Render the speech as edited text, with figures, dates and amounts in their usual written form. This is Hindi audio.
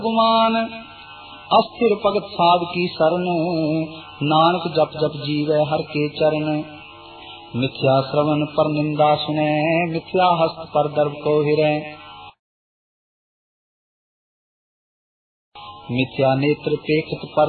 गुमान अस्थिर भगत साध की शरण, नानक जप जप जीवे हर के चरण। मिथ्या श्रवण पर निंदा सुने, मिथ्या हस्त पर दर्भ को हिरे। मिथ्या नेत्र पेखत पर